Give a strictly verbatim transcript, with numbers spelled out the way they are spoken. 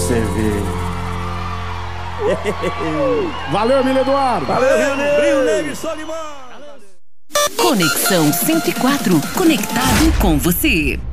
você ver. Valeu, Emílio Eduardo. Valeu, Rio Negro. Rio Negro e Solimar. Conexão cento e quatro, conectado com você.